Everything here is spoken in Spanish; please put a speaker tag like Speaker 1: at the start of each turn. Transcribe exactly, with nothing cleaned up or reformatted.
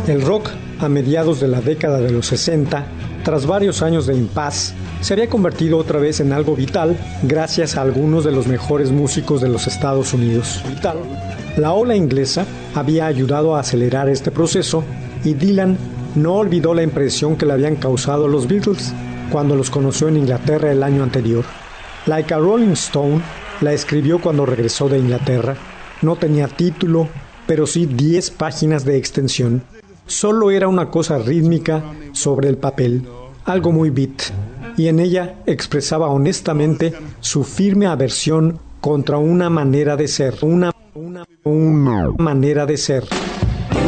Speaker 1: El rock, a mediados de la década de los sesenta, tras varios años de impas, se había convertido otra vez en algo vital gracias a algunos de los mejores músicos de los Estados Unidos. Vital. La ola inglesa había ayudado a acelerar este proceso y Dylan no olvidó la impresión que le habían causado los Beatles cuando los conoció en Inglaterra el año anterior. Like a Rolling Stone la escribió cuando regresó de Inglaterra. No tenía título, pero sí diez páginas de extensión. Solo era una cosa rítmica sobre el papel, algo muy beat, y en ella expresaba honestamente su firme aversión contra una manera de ser, una, una, una manera de ser.